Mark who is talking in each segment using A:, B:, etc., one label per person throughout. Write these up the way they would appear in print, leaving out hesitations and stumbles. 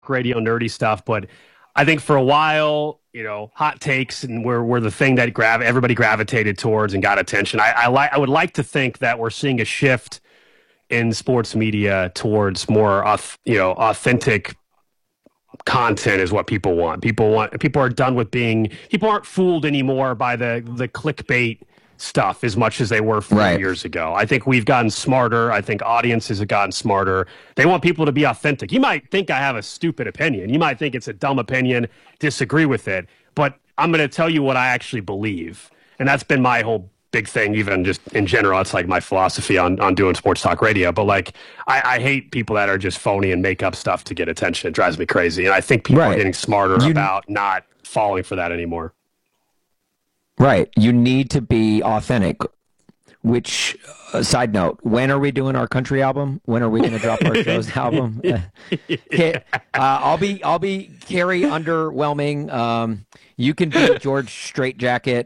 A: radio nerdy stuff, but I think for a while, hot takes and were the thing that everybody gravitated towards and got attention. I would like to think that we're seeing a shift in sports media towards more, authentic content is what people want. People are done with people aren't fooled anymore by the clickbait stuff as much as they were 4 years ago. I think we've gotten smarter. I think audiences have gotten smarter. They want people to be authentic. You might think I have a stupid opinion. You might think it's a dumb opinion, disagree with it, but I'm going to tell you what I actually believe. And that's been my whole big thing, even just in general. It's like my philosophy on doing sports talk radio. But like, I hate people that are just phony and make up stuff to get attention. It drives me crazy. And I think people are getting smarter about not falling for that anymore.
B: Right. You need to be authentic. Which, side note, when are we doing our country album? When are we going to drop our show's album? I'll be Carrie Underwhelming. You can be George Straightjacket.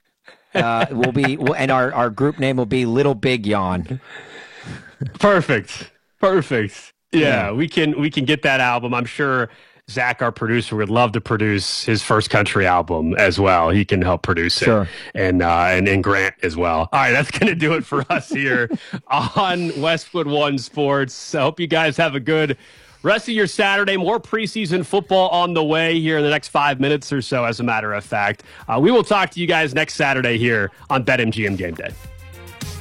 B: And our group name will be Little Big Yawn.
A: Perfect. Yeah, we can get that album. I'm sure Zach, our producer, would love to produce his first country album as well. He can help produce it. Sure. And Grant as well. All right, that's going to do it for us here on Westwood One Sports. I hope you guys have a good rest of your Saturday. More preseason football on the way here in the next 5 minutes or so, as a matter of fact. We will talk to you guys next Saturday here on BetMGM Game Day.